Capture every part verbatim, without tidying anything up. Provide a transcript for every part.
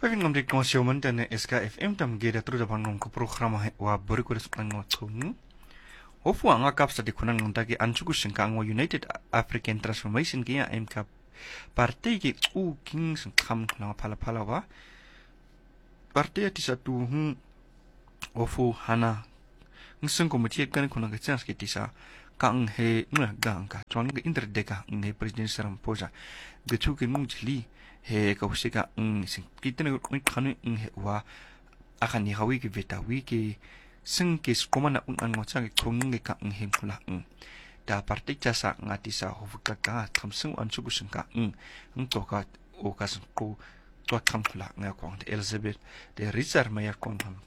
Pagin di konsyo man tane S K F M tam geda tru da panong ko programa wa bori ko ang ngotong. Ofu ang akap sa di kunang ng tagi ansuku singka ang United African Transformation kaya M K partai ki u king sing kam na pala pala wa. Partai ti sa tu hu ofu hana ngising ko mati kan kunang ka chance ki ti sa kang he nga gang ka chong ga interdeka ngai president saram poja. Gechu ki mung jili he kausika ng sing kita na kung kanu ng wa akan ni hawi ki veta wiki sing kis komana un an ngocha ki kung ngi ka ng himkula ng da parte jasa ngati sa hofuka ka thamsung an sugu sing ka ng ng to ka o ka sing ko to thamkula nga kwang de Elizabeth de Richard Mayer kwang ham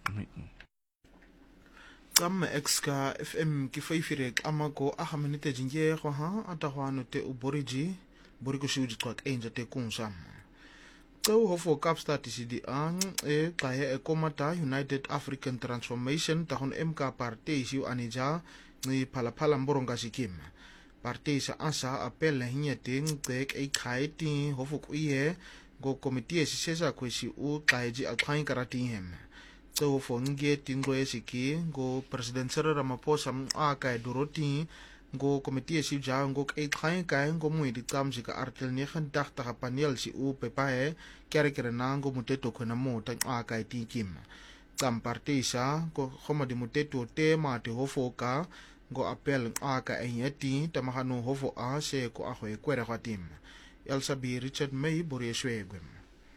Kam exka F M ki faifire amako aha minute jinge ko ha atahwano te uboriji boriko shuji kwak enja te kunsam So hofo kapsta tisidi ang e kaya e komata United African Transformation tahun M K partai siu anija ni pala-pala mboronga sikim. Partai sa asa apel hinya ting tek e kai ti hofo kuiye go komitie si sesa kwe si u kaya ji alkain karati hem. So hofo nge tingo e siki go President Cyril Ramaphosa a kaya duroti go komitie si ja go e kai kai go mui di kam si ka artel ni khan tak ta panel si u pepae kere kere na go muteto kona mo ta a kai ti kim kam parti sa go khoma di muteto te ma te hofo ka go apel a ka enyeti ta mahanu hofo a se ko a hoe kwere khatim Elsa B Richard May borie swegem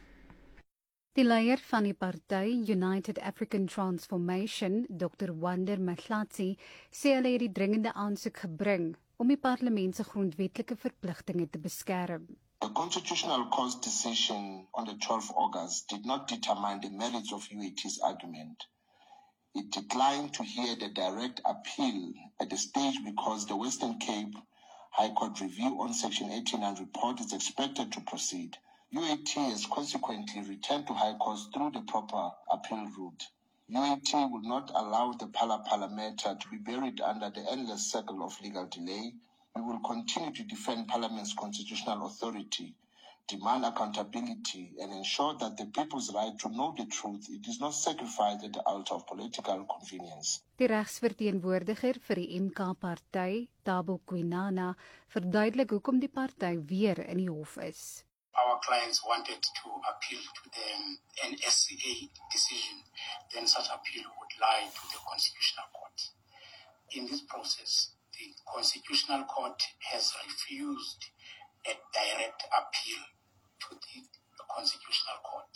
Die leier van die party United African Transformation, Doctor Wander Mahlatsi, sê hulle het die dringende aansoek gebring om die parlement se grondwetlike verpligtinge te beskerm. The Constitutional Court's decision on the twelfth of August did not determine the merits of U A T's argument. It declined to hear the direct appeal at the stage because the Western Cape High Court review on Section eighty-nine report is expected to proceed. U A T has consequently returned to High Court through the proper appeal route. U A T will not allow the Pala Pala matter to be buried under the endless circle of legal delay. We will continue to defend Parliament's constitutional authority, demand accountability, and ensure that the people's right to know the truth it is not sacrificed at the altar of political convenience. Die regsverteenwoordiger vir die M K party, Thabo Kwinana, verduidelik hoekom die party weer in die hof is. Our clients wanted to appeal to the N S C A decision, then such appeal would lie to the Constitutional Court. In this process, the Constitutional Court has refused a direct appeal to the Constitutional Court.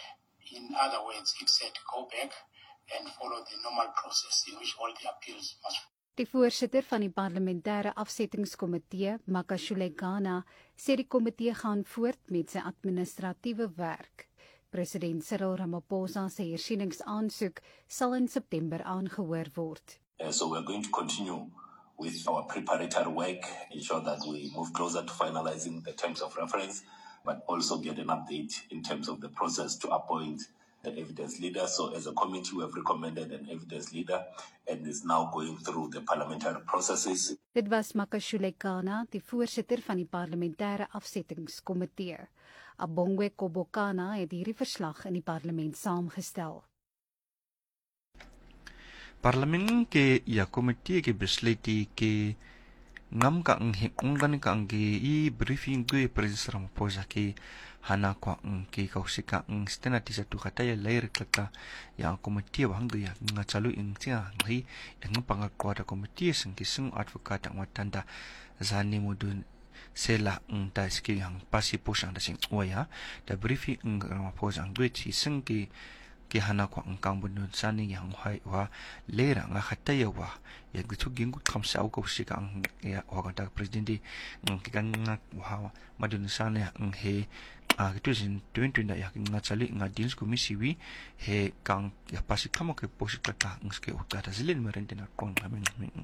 In other words, it said go back and follow the normal process in which all the appeals must. Die voorsitter van die parlementêre afsettingskomitee, Makashule Ghana, sê die komitee gaan voort met sy administratiewe werk. President Cyril Ramaphosa se hersieningsaansoek sal in September aangehoor word. Uh, so we're going to continue with our preparatory work, ensure that we move closer to finalizing the terms of reference, but also get an update in terms of the process to appoint the evidence leader. So as a committee, we have recommended an evidence leader and is now going through the parliamentary processes. Dit was Makashule Ghana, die voorsitter van die parlementêre afsettingskomitee. Abongwe Kobokana het hierdie verslag in die parlement saamgestel. Parlement ke ya komitee ke besliti ke ngam ka ang hinggan ka ang i briefing ke president Ramaphosa ke hana kwa ang ke kausika ang stena tisa tu kata ya lair kata yang komitee wang ya nga chalu ing tia ngai yang pangakwa da komitee sing kisung advokat ang watanda zani mudun sela ang ta ski yang pasi posang da sing oya da briefing ang Ramaphosa ang duit sing ke ke hana kwa ang kambunun sani yang hai wa lera nga khataya wa ya gitu gingu khamsa au kausika ang ya wa ka president ng kikan nga wa madun sani ang he a gitu sin twenty na ya nga chali nga deals komisi wi he kang ya pasi kamo ke posika ta ng ske utata zilin merente na kon amen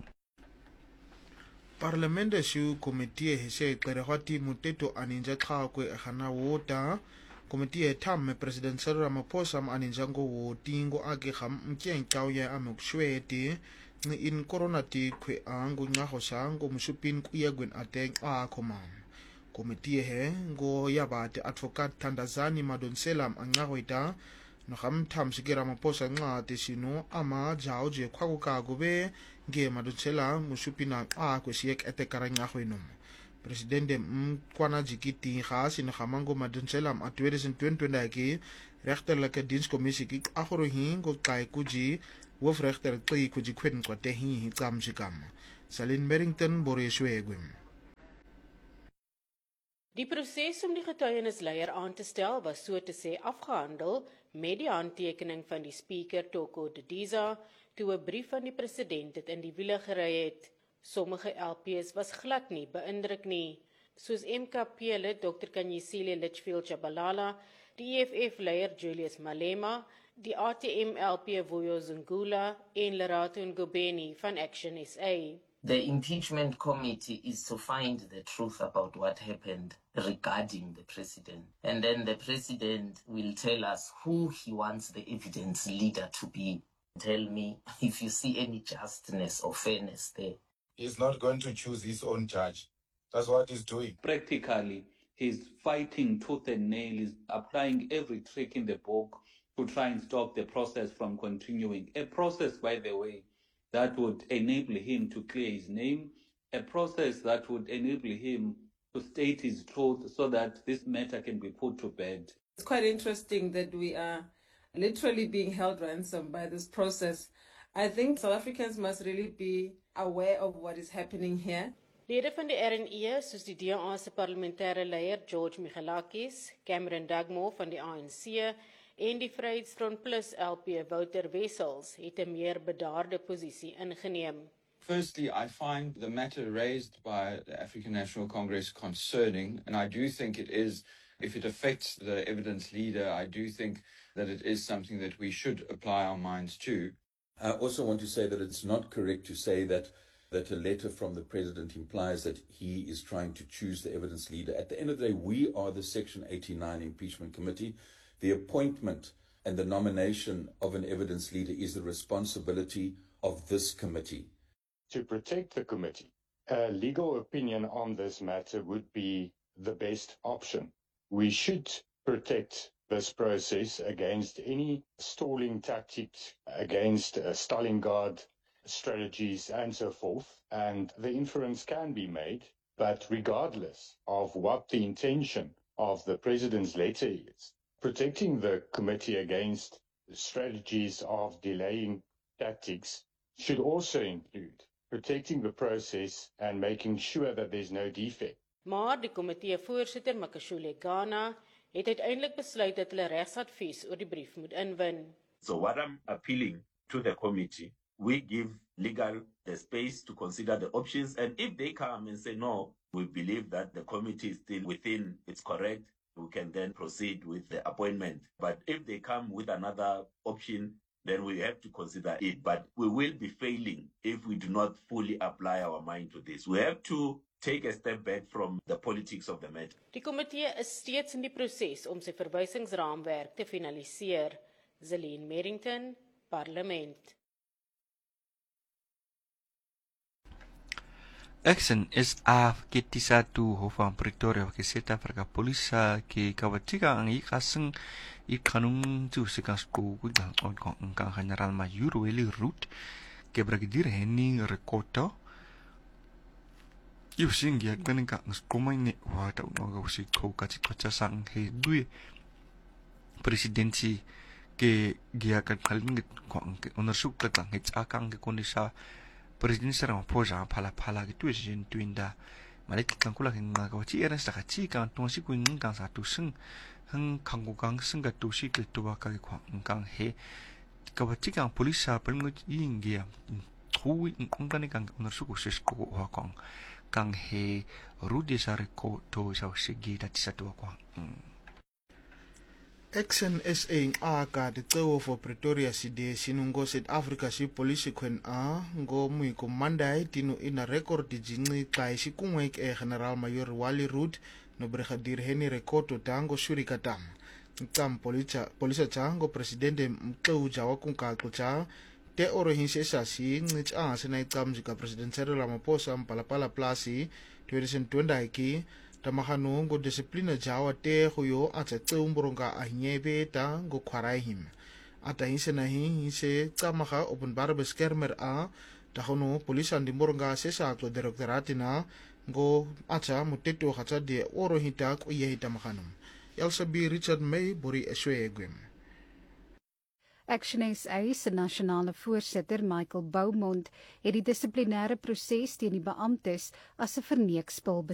Parlamento siu komitie he se qerehati muteto aninja kha kwe khana wota Komitie tham me President Cyril Ramaphosa aninja ngo wo tingo age kham mkeng tau ya amuk shweti ni in corona ti kwe angu nga hosa ngo musupin kuya gwen ateng a khomam komiti he ngo yabate advocate Thandazani Madonsela anqawita no gamtham sikira maposa nqate sino ama jawo je khwakuka kube nge Madonsela musupina a kwesiyek etekara nqahweno presidente mkwana jikiti ga sino gamango Madonsela a twenty twenty ke rechterlike dienskommissie ki agorohi ngo xai kuji hoofregter xi kuji kwetnqwate hi xamjikam Salin Merrington Boriswegwe. Die proses om die getuienisleier aan te stel was so te sê afgehandel met die handtekening van die speaker Toko Didiza toe 'n brief van die president dit in die wiele gery het. Sommige L P's was glad nie beïndruk nie, soos M K P-lid Dokter Kanyisile Litchfield Chabalala, die E F F-leier Julius Malema, die A T M L P Vuyo Zungula en Lerato Ngobeni van Action S A. The impeachment committee is to find the truth about what happened regarding the president. And then the president will tell us who he wants the evidence leader to be. Tell me if you see any justness or fairness there. He's not going to choose his own judge. That's what he's doing. Practically, he's fighting tooth and nail. He's applying every trick in the book to try and stop the process from continuing. A process, by the way, that would enable him to clear his name, a process that would enable him to state his truth so that this matter can be put to bed. It's quite interesting that we are literally being held ransom by this process. I think South Africans must really be aware of what is happening here. Lede van die R N E, soos die D A se parlementêre leier George Michalakis, Cameron Dugmore van die A N C en die Vryheidsfront Plus L P Wouter Wessels het 'n meer bedaarde posisie ingeneem. Firstly, I find the matter raised by the African National Congress concerning, and I do think it is, if it affects the evidence leader, I do think that it is something that we should apply our minds to. I also want to say that it's not correct to say that that a letter from the president implies that he is trying to choose the evidence leader. At the end of the day, we are the Section eighty-nine Impeachment Committee. The appointment and the nomination of an evidence leader is the responsibility of this committee. To protect the committee, a legal opinion on this matter would be the best option. We should protect this process against any stalling tactics, against uh, Stalingrad strategies and so forth, and the inference can be made, but regardless of what the intention of the president's letter is, protecting the committee against strategies of delaying tactics should also include protecting the process and making sure that there's no defect. Maar die komitee voorsitter Makashule Ghana het uiteindelik besluit dat hulle regsadvies oor die brief moet inwin. So what I'm appealing to the committee, we give legal the space to consider the options, and if they come and say no, we believe that the committee is still within, it's correct, we can then proceed with the appointment. But if they come with another option, then we have to consider it. But we will be failing if we do not fully apply our mind to this. We have to take a step back from the politics of the matter. Die komitee is steeds in die proses om sy verwysingsraamwerk te finaliseer. Zelene Merrington, Parlement. Action is af kitisa tu hofan Pretoria ke seta Afrika polisa ke kawatika ang ikaseng ikanung tu sekas ko kudang on kong kang general major Willie Root ke brigadier Henny Rekota yu singi ak bening ka ngomai ne wa ta no ga si ko ka chi cha sang he dui presidency ke gia kan kalin kong ke onersuk ka tang he cha kang ke kondisa President serang poja pala pala gitu jen tuinda malik kang kula keng nga kawachi eran sa kachi kang tongsi kuin kang sa tu seng heng kang kang seng ga tu si ke tu ka kwa kang he kawachi kang polisa pelngut ingia hui kong kan kang unersu ko ses ko wa kang kang he rudi sare ko to sa sigi dat sa tu kwa Action S A A ka de tsewo for Pretoria side sinungo South Africa si police kwen a ngo mui komandai tino ina record di jingi kai si kungwe ke General Major Wally Root no Brigadier Henny Rekoto tango shuri katam tam policia policia chango presidente mteu jawa kunka kucha te oro hinse sa si ngich a senai tam jika president Cyril Ramaphosa mpalapala plasi twenty twenty ki tamagano ngo discipline jawa te goyo a tse tse umboronga a nyebe ta ngo kwaraihim ata hinse na hin hinse tsamaga openbare beskermer a tagono polisie aan die moronga se sa klo direktoratina ngo acha muteto gatsa de oro hita ko ye hita magano Elsa B Richard May bori eswegwem Action S A se nasionale voorsitter Michael Beaumont het die dissiplinêre proses teen die beamptes as 'n verneekspil